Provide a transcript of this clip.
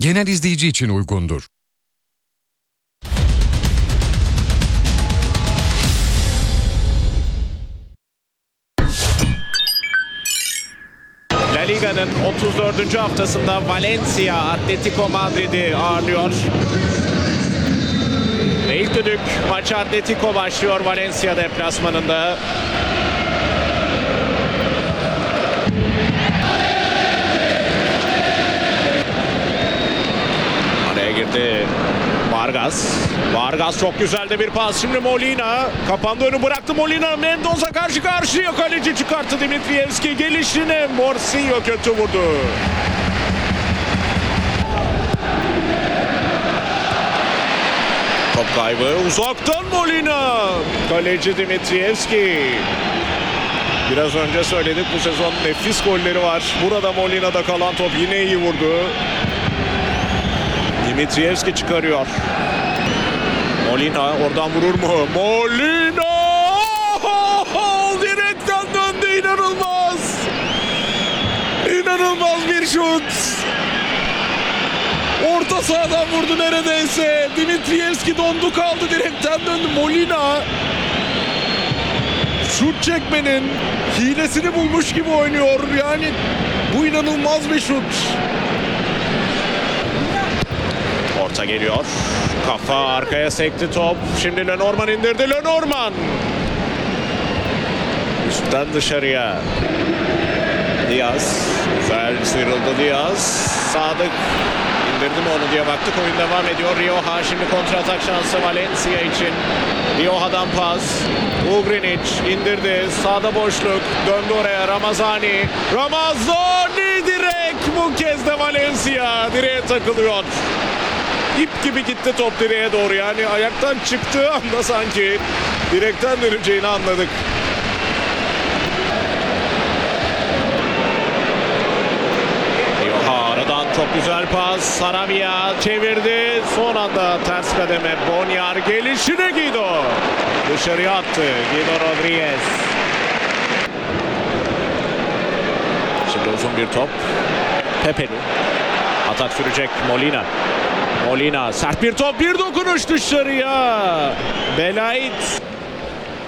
genel izleyici için uygundur. La Liga'nın 34. haftasında Valencia Atletico Madrid'i ağırlıyor. Ve ilk düdük maç Atletico başlıyor Valencia deplasmanında. Araya girdi Vargas çok güzel de bir pas. Şimdi Molina kapandı, önü bıraktı Molina. Mendoza karşı karşıya, kaleci çıkarttı Dimitrievski. Gelişine Morsinho kötü vurdu. Top kaybı, uzaktan Molina. Kaleci Dimitrievski. Biraz önce söyledik, bu sezon nefis golleri var. Burada Molina'da kalan top yine iyi vurdu. Dimitrievski çıkarıyor. Molina oradan vurur mu? Molina! Direkten döndü, inanılmaz. İnanılmaz bir şut. Orta sahadan vurdu neredeyse. Dimitrievski dondu kaldı, direkten döndü. Molina şut çekmenin hilesini bulmuş gibi oynuyor. Yani bu inanılmaz bir şut. Orta geliyor. Kafa arkaya sekti top. Şimdi Lenormand indirdi. Lenormand. Üstten dışarıya. Diaz. Güzel sıyrıldı Diaz. Sadık indirdi mi onu diye baktık. Oyun devam ediyor. Rioja şimdi kontratak şansı Valencia için. Rioja'dan pas. Ugrinic indirdi. Sağda boşluk. Döndü oraya Ramazani. Ramazani direkt, bu kez de Valencia direğe takılıyor. İp gibi gitti top direğe doğru. Yani ayaktan çıktığı anda sanki direkten döneceğini anladık. Rioja aradan çok güzel pas. Sarabia çevirdi. Son anda ters kademe. Bonyar gelişine Guido. Dışarıya attı Guido Rodriguez. Şimdi uzun bir top. Pepe'li. Atak sürecek Molina. Molina sert bir top, bir dokunuş dışarıya. Belait